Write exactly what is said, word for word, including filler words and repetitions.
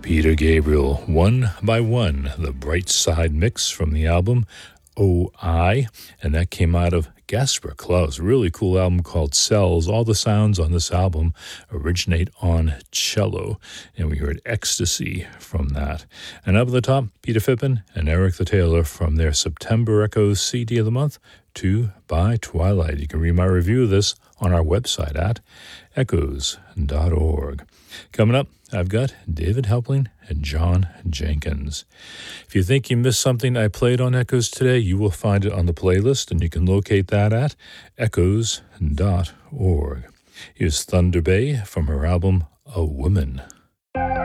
Peter Gabriel, One by One, the Bright Side mix from the album O I, and that came out of Gasper Klaus. Really cool album called Cells. All the sounds on this album originate on cello, and we heard Ecstasy from that. And up at the top, Peter Fippen and Eric the Tailor from their September Echoes C D of the month, Two by Twilight. You can read my review of this on our website at echoes dot org. Coming up, I've got David Helpling and John Jenkins. If you think you missed something I played on Echoes today, you will find it on the playlist, and you can locate that at echoes dot org. Here's Thunder Bay from her album A Woman.